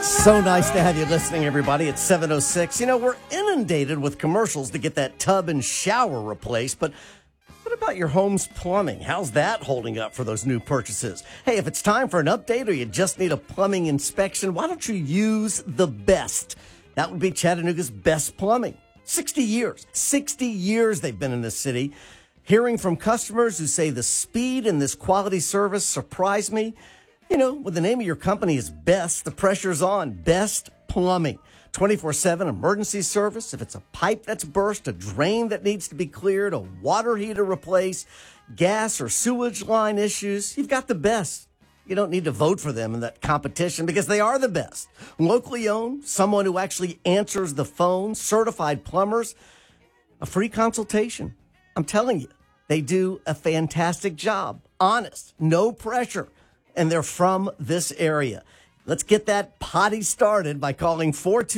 So nice to have you listening, everybody. It's 7:06. You know, we're inundated with commercials to get that tub and shower replaced, but what about your home's plumbing? How's that holding up for those new purchases? Hey, if it's time for an update or you just need a plumbing inspection, why don't you use the best? That would be Chattanooga's Best Plumbing. 60 years they've been in this city. Hearing from customers who say the speed and this quality service surprised me. You know, when the name of your company is Best, the pressure's on. Best Plumbing. 24/7 emergency service. If it's a pipe that's burst, a drain that needs to be cleared, a water heater replaced, gas or sewage line issues, you've got the best. You don't need to vote for them in that competition because they are the best. Locally owned, someone who actually answers the phone, certified plumbers, a free consultation. I'm telling you, they do a fantastic job. Honest, no pressure. And they're from this area. Let's get that potty started by calling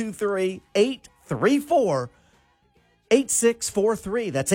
423-834-8643. That's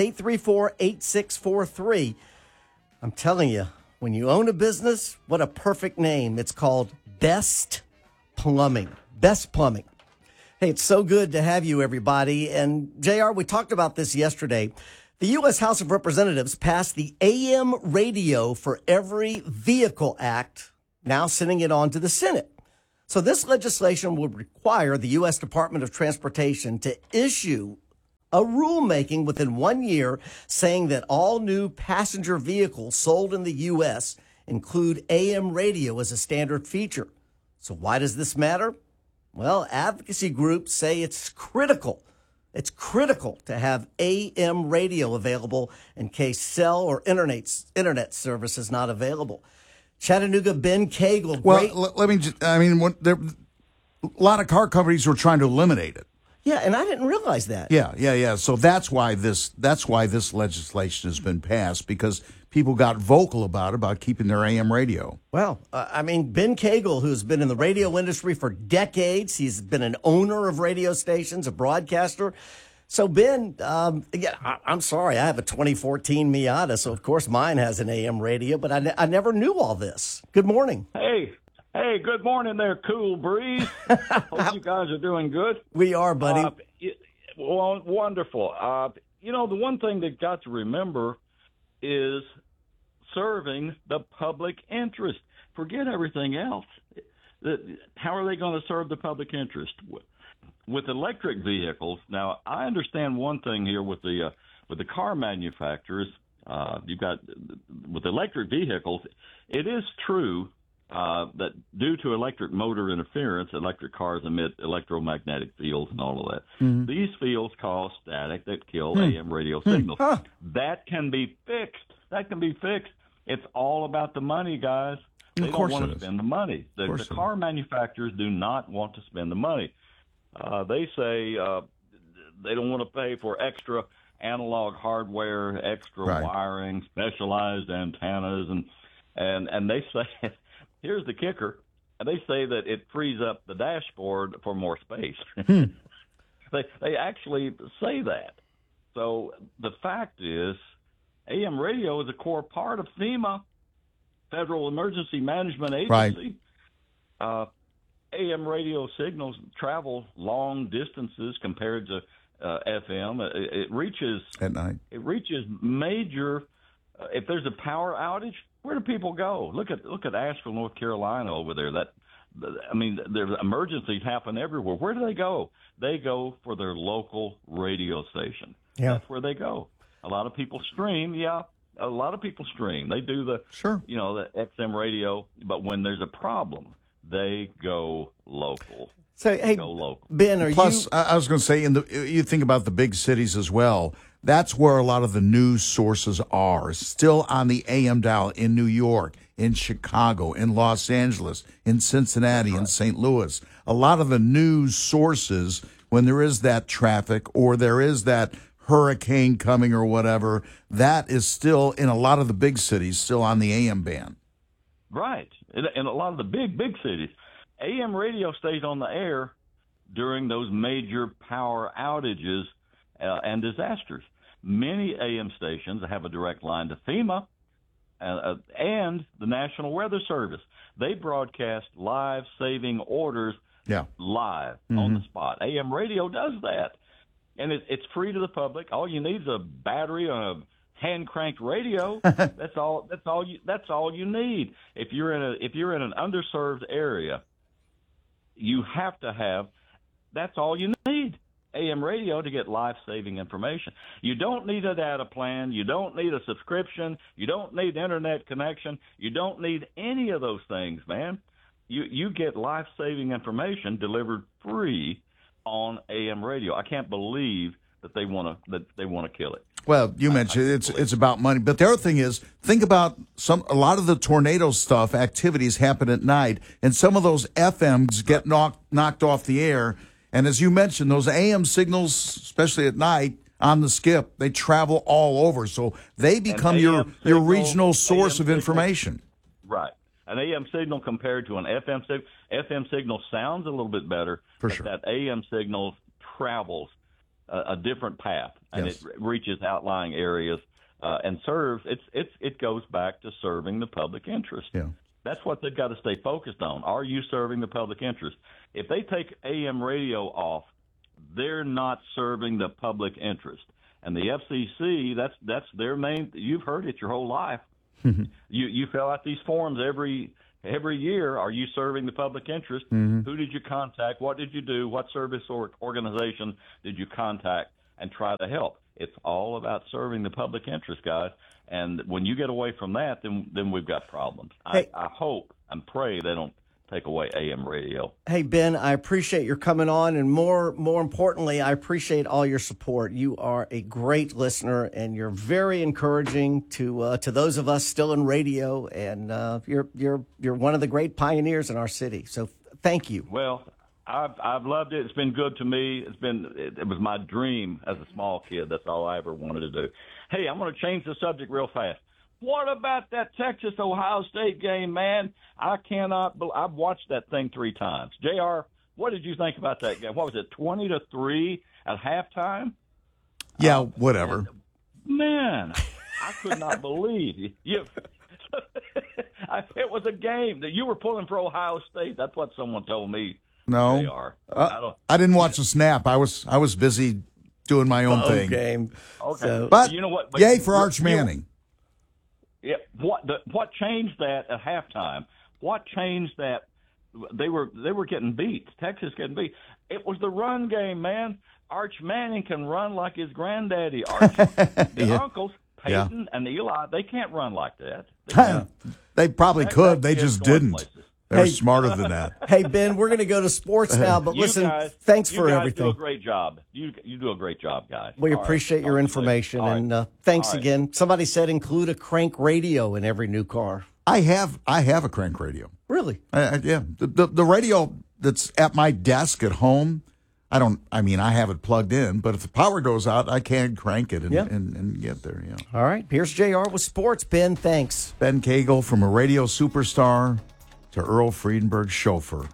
834-8643. I'm telling you, when you own a business, what a perfect name. It's called Best Plumbing. Best Plumbing. Hey, it's so good to have you, everybody. And, JR, we talked about this yesterday. The U.S. House of Representatives passed the AM Radio for Every Vehicle Act, now sending it on to the Senate. So this legislation would require the U.S. Department of Transportation to issue a rulemaking within 1 year saying that all new passenger vehicles sold in the U.S. include AM radio as a standard feature. So why does this matter? Well, advocacy groups say it's critical. It's critical to have AM radio available in case cell or internet service is not available. Chattanooga, Ben Cagle. Well, let me just, a lot of car companies were trying to eliminate it. Yeah, and I didn't realize that. Yeah. So that's why this legislation has been passed, because people got vocal about keeping their AM radio. Well, Ben Cagle, who's been in the radio industry for decades, he's been an owner of radio stations, a broadcaster. So, Ben, I'm sorry, I have a 2014 Miata, so of course mine has an AM radio, but I never knew all this. Good morning. Hey, good morning there, Cool Breeze. Hope you guys are doing good. We are, buddy. Wonderful. The one thing they've got to remember is serving the public interest. Forget everything else. How are they going to serve the public interest? With electric vehicles, now I understand one thing here with the car manufacturers. You've got with electric vehicles, it is true that due to electric motor interference, electric cars emit electromagnetic fields and all of that. Mm-hmm. These fields cause static that kill AM radio signals. That can be fixed. It's all about the money, guys. They don't want to spend the money. The car manufacturers do not want to spend the money. They say they don't want to pay for extra analog hardware, extra wiring, specialized antennas, and they say, here's the kicker, they say that it frees up the dashboard for more space. They actually say that. So the fact is, AM radio is a core part of FEMA, Federal Emergency Management Agency. Right. AM radio signals travel long distances compared to FM. It reaches at night. It reaches major. If there's a power outage, where do people go? Look at Asheville, North Carolina over there. There's emergencies happen everywhere. Where do they go? They go for their local radio station. Yeah, that's where they go. A lot of people stream. Yeah, a lot of people stream. They do the the XM radio, but when there's a problem, they go local. So, hey, Ben, I was going to say, you think about the big cities as well. That's where a lot of the news sources are, still on the AM dial in New York, in Chicago, in Los Angeles, in Cincinnati, in St. Louis. A lot of the news sources, when there is that traffic or there is that hurricane coming or whatever, that is still, in a lot of the big cities, still on the AM band. Right. In a lot of the big cities, AM radio stays on the air during those major power outages and disasters. Many AM stations have a direct line to FEMA and the National Weather Service. They broadcast life-saving orders live on the spot. AM radio does that, and it's free to the public. All you need is a battery on a hand cranked radio. That's all you need. If you're in an underserved area, you have to have. That's all you need. AM radio to get life-saving information. You don't need a data plan. You don't need a subscription. You don't need internet connection. You don't need any of those things, man. You get life-saving information delivered free on AM radio. I can't believe that they want to kill it. Well, you mentioned it's about money, but the other thing is, think about a lot of the tornado stuff, activities happen at night, and some of those FMs get knocked off the air. And as you mentioned, those AM signals, especially at night on the skip, they travel all over. So they become your regional source of information. Right. An AM signal compared to an FM signal sounds a little bit better. For but sure. That AM signal travels a different path, and Yes. it reaches outlying areas and serves. It goes back to serving the public interest. Yeah. That's what they've got to stay focused on. Are you serving the public interest? If they take AM radio off, they're not serving the public interest. And the FCC, that's their main. You've heard it your whole life. You fill out these forms every year. Are you serving the public interest? Who did you contact? What did you do? What service or organization did you contact and try to help? It's all about serving the public interest, guys. And when you get away from that, then we've got problems. Hey. I hope and pray they don't take away AM radio. Hey, Ben, I appreciate your coming on, and more importantly, I appreciate all your support. You are a great listener, and you're very encouraging to those of us still in radio, and you're one of the great pioneers in our city. So thank you. Well, I've loved it. It's been good to me. It was my dream as a small kid. That's all I ever wanted to do. Hey, I'm going to change the subject real fast. What about that Texas-Ohio State game, man? I've watched that thing 3 times. JR, what did you think about that game? What was it, 20-3 at halftime? Yeah, whatever. Man, I could not believe you. It was a game that you were pulling for Ohio State. That's what someone told me. No, JR. I didn't watch the snap. I was busy doing my own thing. Game. Okay. So, But you know what? yay for Arch Manning. Yeah. What changed that at halftime? What changed that? They were getting beat. Texas getting beat. It was the run game, man. Arch Manning can run like his granddaddy. The uncles, Peyton and Eli, they can't run like that. They probably could. They just didn't. Places. They're Hey. smarter than that. hey, Ben, we're going to go to sports now, but listen, thanks for you guys everything. do a great job. You do a great job, guys. We All right. appreciate your Talk to you information, later. All and right. thanks All right. again. Somebody said include a crank radio in every new car. I have a crank radio. Really? Yeah, the radio that's at my desk at home. I have it plugged in, but if the power goes out, I can crank it and get there. Yeah. All right. Here's JR with sports. Ben, thanks. Ben Cagle, from a radio superstar to Earl Friedenberg's chauffeur.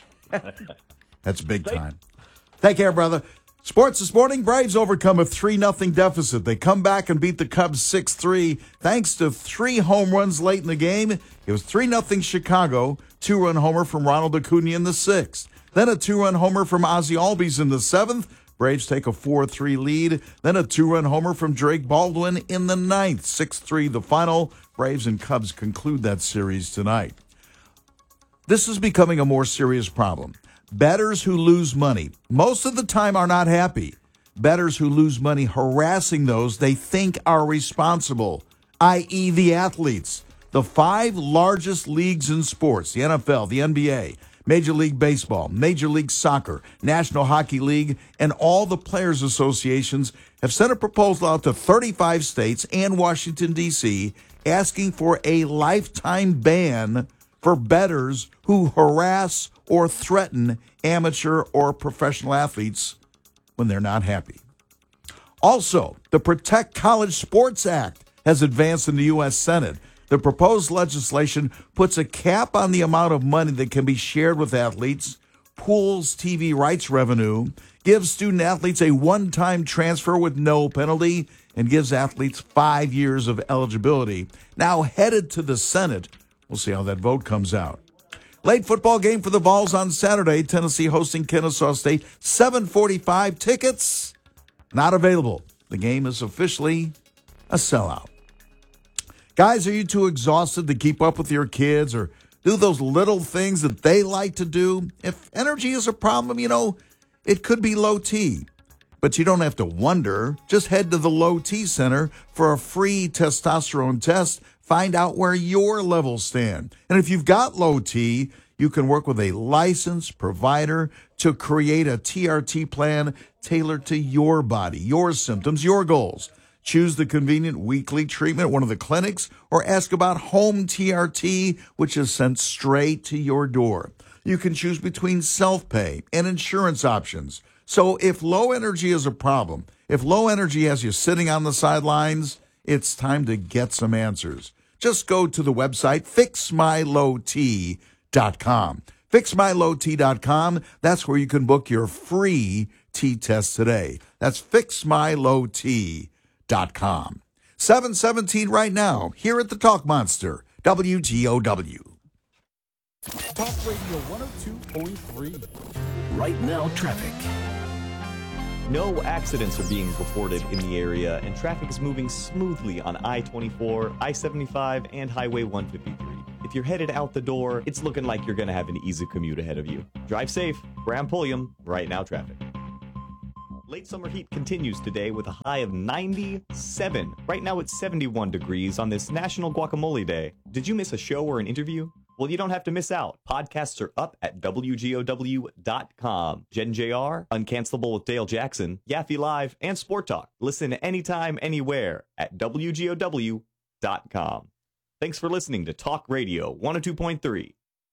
That's big time. Take care, brother. Sports this morning, Braves overcome a 3-0 deficit. They come back and beat the Cubs 6-3 thanks to 3 home runs late in the game. It was 3-0 Chicago, 2-run homer from Ronald Acuna in the 6th. Then a 2-run homer from Ozzie Albies in the 7th. Braves take a 4-3 lead. Then a 2-run homer from Drake Baldwin in the 9th. 6-3 the final. Braves and Cubs conclude that series tonight. This is becoming a more serious problem. Bettors who lose money most of the time are not happy. Bettors who lose money harassing those they think are responsible, i.e. the athletes. The 5 largest leagues in sports, the NFL, the NBA, Major League Baseball, Major League Soccer, National Hockey League, and all the players' associations have sent a proposal out to 35 states and Washington, D.C., asking for a lifetime ban for bettors who harass or threaten amateur or professional athletes when they're not happy. Also, the Protect College Sports Act has advanced in the U.S. Senate. The proposed legislation puts a cap on the amount of money that can be shared with athletes, pools TV rights revenue, gives student athletes a one-time transfer with no penalty, and gives athletes 5 years of eligibility. Now headed to the Senate. We'll see how that vote comes out. Late football game for the Vols on Saturday. Tennessee hosting Kennesaw State. 7:45 tickets not available. The game is officially a sellout. Guys, are you too exhausted to keep up with your kids or do those little things that they like to do? If energy is a problem, it could be low T. But you don't have to wonder. Just head to the Low T Center for a free testosterone test. Find out where your levels stand. And if you've got low T, you can work with a licensed provider to create a TRT plan tailored to your body, your symptoms, your goals. Choose the convenient weekly treatment at one of the clinics or ask about home TRT, which is sent straight to your door. You can choose between self-pay and insurance options. So if low energy is a problem, if low energy has you sitting on the sidelines, it's time to get some answers. Just go to the website fixmylowt.com. Fixmylowt.com. That's where you can book your free T test today. That's fixmylowt.com. 7:17 right now, here at the Talk Monster, WGOW. Talk Radio 102.3. Right now, traffic. No accidents are being reported in the area, and traffic is moving smoothly on I-24, I-75, and Highway 153. If you're headed out the door, it's looking like you're going to have an easy commute ahead of you. Drive safe. Graham Pulliam, Right Now Traffic. Late summer heat continues today with a high of 97. Right now it's 71 degrees on this National Guacamole Day. Did you miss a show or an interview? Well, you don't have to miss out. Podcasts are up at WGOW.com. Jen JR, Uncancelable with Dale Jackson, Yaffe Live, and Sport Talk. Listen anytime, anywhere at WGOW.com. Thanks for listening to Talk Radio 102.3.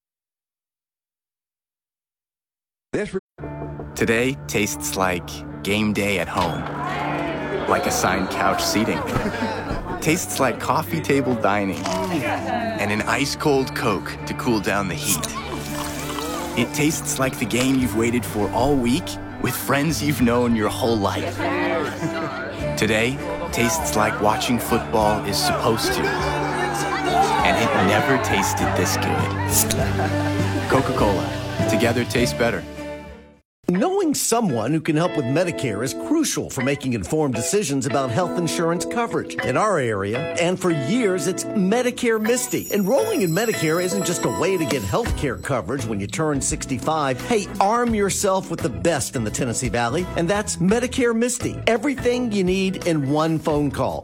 Today tastes like game day at home. Like assigned couch seating. Tastes like coffee table dining. And an ice-cold Coke to cool down the heat. It tastes like the game you've waited for all week with friends you've known your whole life. Today tastes like watching football is supposed to. And it never tasted this good. Coca-Cola. Together tastes better. Knowing someone who can help with Medicare is crucial for making informed decisions about health insurance coverage. In our area, and for years, it's Medicare Misty. Enrolling in Medicare isn't just a way to get health care coverage when you turn 65. Hey, arm yourself with the best in the Tennessee Valley, and that's Medicare Misty. Everything you need in one phone call.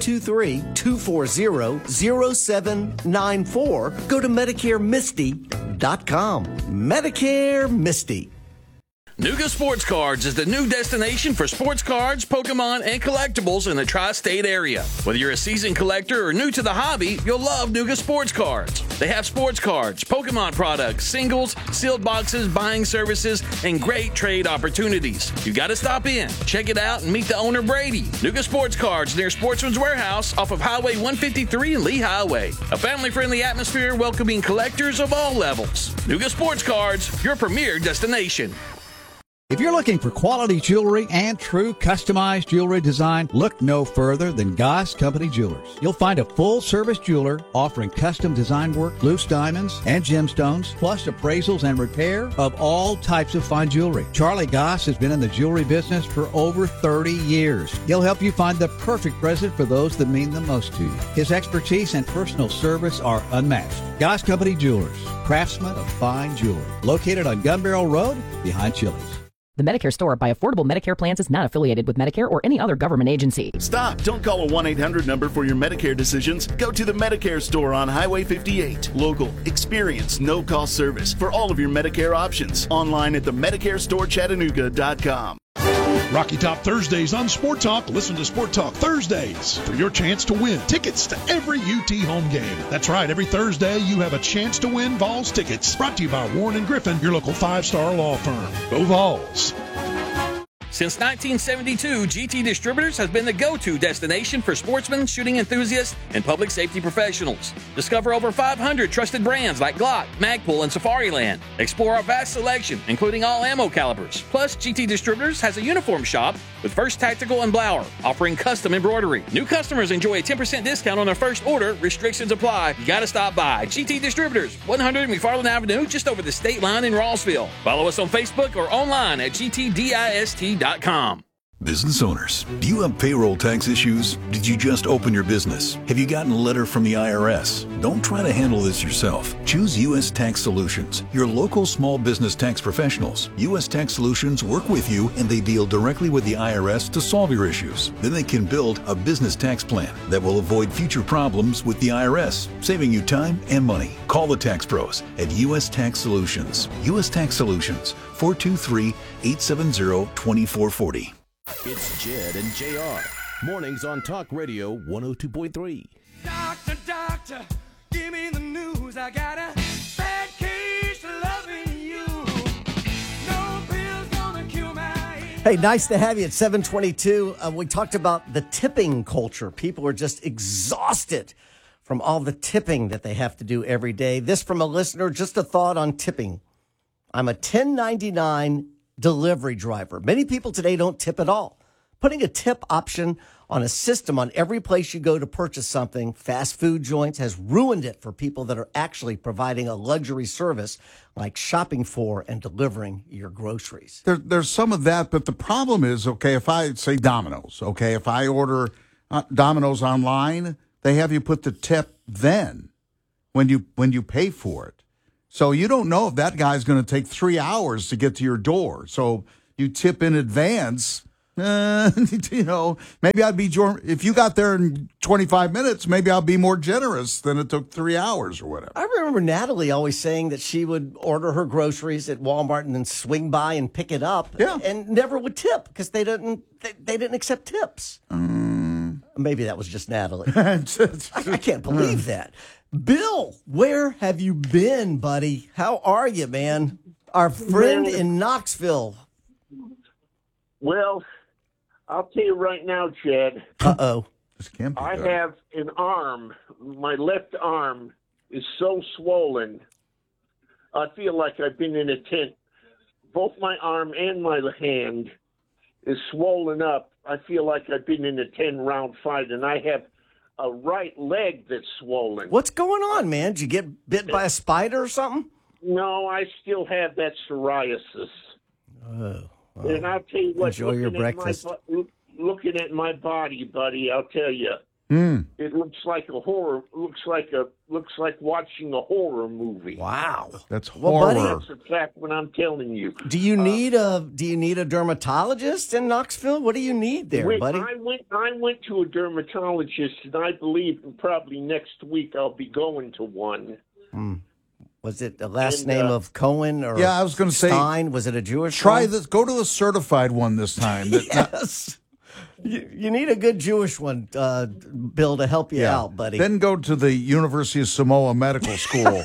423-240-0794. Go to MedicareMisty.com. Medicare Misty. Nuga Sports Cards is the new destination for sports cards, Pokemon, and collectibles in the tri-state area. Whether you're a seasoned collector or new to the hobby, you'll love Nuga Sports Cards. They have sports cards, Pokemon products, singles, sealed boxes, buying services, and great trade opportunities. You got to stop in, check it out, and meet the owner, Brady. Nuga Sports Cards near Sportsman's Warehouse off of Highway 153 and Lee Highway. A family-friendly atmosphere welcoming collectors of all levels. Nuga Sports Cards, your premier destination. If you're looking for quality jewelry and true customized jewelry design, look no further than Goss Company Jewelers. You'll find a full-service jeweler offering custom design work, loose diamonds, and gemstones, plus appraisals and repair of all types of fine jewelry. Charlie Goss has been in the jewelry business for over 30 years. He'll help you find the perfect present for those that mean the most to you. His expertise and personal service are unmatched. Goss Company Jewelers, craftsmen of fine jewelry. Located on Gun Barrel Road, behind Chili's. The Medicare store by Affordable Medicare Plans is not affiliated with Medicare or any other government agency. Stop! Don't call a 1-800 number for your Medicare decisions. Go to the Medicare store on Highway 58. Local, experienced, no-cost service for all of your Medicare options. Online at the MedicareStoreChattanooga.com. Rocky Top Thursdays on Sport Talk. Listen to Sport Talk Thursdays for your chance to win tickets to every UT home game. That's right, every Thursday you have a chance to win Vols tickets. Brought to you by Warren & Griffin, your local 5-star law firm. Go Vols! Since 1972, GT Distributors has been the go-to destination for sportsmen, shooting enthusiasts, and public safety professionals. Discover over 500 trusted brands like Glock, Magpul, and Safariland. Explore our vast selection, including all ammo calibers. Plus, GT Distributors has a uniform shop with First Tactical and Blower, offering custom embroidery. New customers enjoy a 10% discount on their first order. Restrictions apply. You gotta stop by. GT Distributors, 100 McFarland Avenue, just over the state line in Rossville. Follow us on Facebook or online at gtdist.com. Business owners, do you have payroll tax issues? Did you just open your business? Have you gotten a letter from the IRS? Don't try to handle this yourself. Choose U.S. Tax Solutions, your local small business tax professionals. U.S. Tax Solutions work with you and they deal directly with the IRS to solve your issues. Then they can build a business tax plan that will avoid future problems with the IRS, saving you time and money. Call the tax pros at U.S. Tax Solutions. U.S. Tax Solutions, 423-870-2440. It's Jed and JR. Mornings on Talk Radio 102.3. Doctor, give me the news. I got a bad case of loving you. No pill's gonna cure my... Hey, nice to have you at 722. We talked about the tipping culture. People are just exhausted from all the tipping that they have to do every day. This from a listener, just a thought on tipping. I'm a 1099 delivery driver. Many people today don't tip at all. Putting a tip option on a system on every place you go to purchase something, fast food joints, has ruined it for people that are actually providing a luxury service like shopping for and delivering your groceries. There's some of that, but the problem is, okay, if I say Domino's, okay, if I order Domino's online, they have you put the tip then when you pay for it. So you don't know if that guy's going to take 3 hours to get to your door. So you tip in advance. You know, maybe I'd be, if you got there in 25 minutes, maybe I'll be more generous than it took 3 hours or whatever. I remember Natalie always saying that she would order her groceries at Walmart and then swing by and pick it up. Yeah. And never would tip because they didn't accept tips. Maybe that was just Natalie. I can't believe that. Bill, where have you been, buddy? How are you, man? Our friend in Knoxville. Well, I'll tell you right now, Chad. Uh-oh. This can't be I good. have an arm. My left arm is so swollen. I feel like I've been in a tent. Both my arm and my hand is swollen up. I feel like I've been in a 10-round fight, and I have a right leg that's swollen. What's going on, man? Did you get bit by a spider or something? No, I still have that psoriasis. Oh. Well, and I'll tell you what, enjoy your breakfast. Looking at my body, buddy, I'll tell you, it looks like a horror. Looks like watching a horror movie. Wow, that's horror. Buddy, that's a fact. What I'm telling you. Do you need a dermatologist in Knoxville? What do you need there, buddy? I went to a dermatologist, and I believe probably next week I'll be going to one. Was it the last name of Cohen or I was going to say Stein? Was it a Jewish Try one? this. Go to a certified one this time. Yes. You need a good Jewish one, Bill, to help you out, buddy. Then go to the University of Samoa Medical School.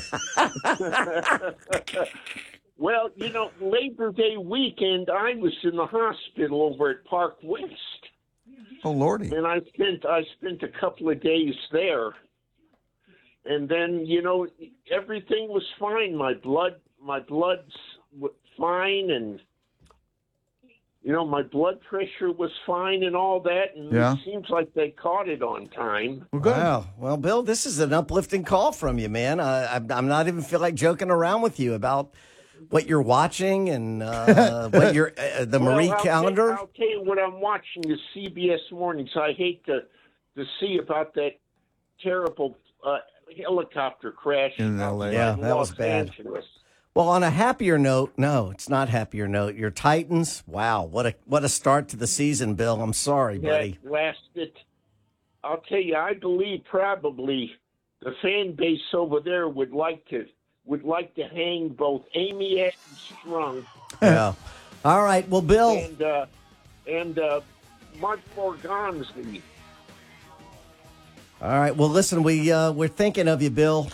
Well, Labor Day weekend, I was in the hospital over at Park West. Oh, Lordy. And I spent a couple of days there. And then, everything was fine. My blood's fine, and my blood pressure was fine and all that. And it seems like they caught it on time. Wow. Well, Bill, this is an uplifting call from you, man. I'm not even feel like joking around with you about what you're watching and what you're the Marie calendar. I'll tell you what I'm watching is CBS Mornings. I hate to see about that terrible helicopter crash in LA. Yeah, that was bad. Well, on a happier note, no, it's not happier note. Your Titans, wow, what a start to the season, Bill. I'm sorry, buddy. I'll tell you, I believe probably the fan base over there would like to hang both Amy and Strunk. Yeah. All right. Well, Bill and Mark Borgonzi. All right. Well, listen, we're thinking of you, Bill.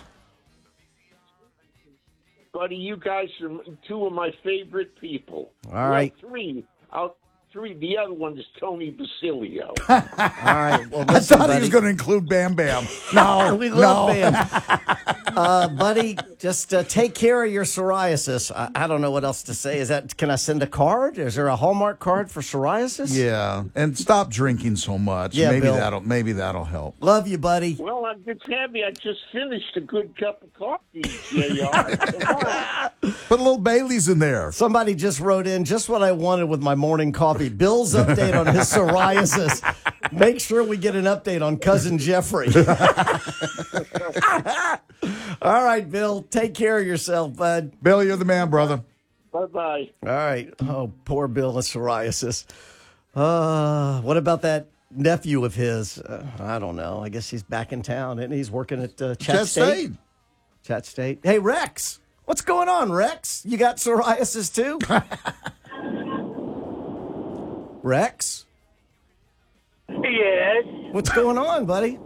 Buddy, you guys are two of my favorite people. All right. Three. three. The other one is Tony Basilio. All right. Well, I listen, thought he was buddy. going to include Bam Bam. No, We love no. Bam. Buddy, just take care of your psoriasis. I don't know what else to say. Can I send a card? Is there a Hallmark card for psoriasis? Yeah, and stop drinking so much. Yeah, maybe Bill. that'll help. Love you, buddy. Well, I'm just happy I just finished a good cup of coffee, JR. Put a little Bailey's in there. Somebody just wrote in just what I wanted with my morning coffee. Bill's update on his psoriasis. Make sure we get an update on Cousin Jeffrey. All right, Bill. Take care of yourself, bud. Bill, you're the man, brother. Bye-bye. All right. Oh, poor Bill with psoriasis. What about that nephew of his? I don't know. I guess he's back in town, and he's working at Chat State. Chat State. Hey, Rex. What's going on, Rex? You got psoriasis too? Rex? Yes. What's going on, buddy?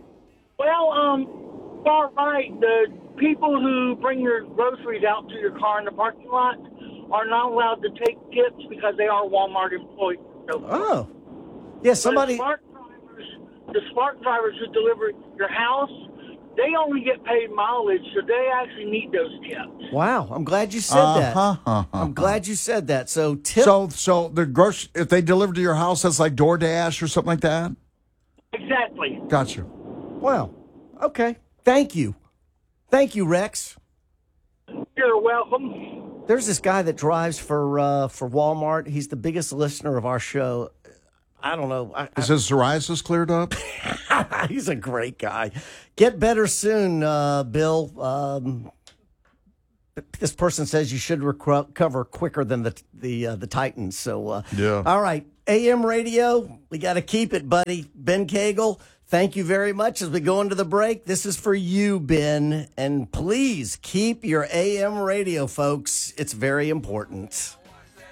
Well, far right, the people who bring your groceries out to your car in the parking lot are not allowed to take tips because they are Walmart employees. Oh. Yeah, somebody. The smart drivers who deliver your house, they only get paid mileage, so they actually need those tips. Wow, I'm glad you said that. I'm glad you said that. So tip. So the if they deliver to your house, that's like DoorDash or something like that? Exactly. Gotcha. Wow. Okay. Thank you. Thank you, Rex. You're welcome. There's this guy that drives for Walmart. He's the biggest listener of our show. I don't know. Is his psoriasis cleared up? He's a great guy. Get better soon, Bill. This person says you should recover quicker than the Titans. So yeah. All right, AM radio. We got to keep it, buddy. Ben Cagle, thank you very much. As we go into the break, this is for you, Ben, and please keep your AM radio, folks. It's very important.